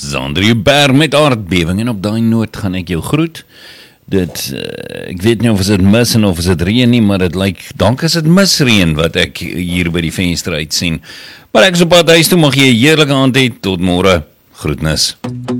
Alexander Huber met aardbewing en op daai noot gaan ek jou groet. Ek weet nie of is dit mis en of is dit reën nie, maar dit lyk, dank is dit misreën wat ek hier by die venster uit sien. Maar ek is op pad huis toe, mag jy 'n heerlike aand hê, tot môre, groetnis.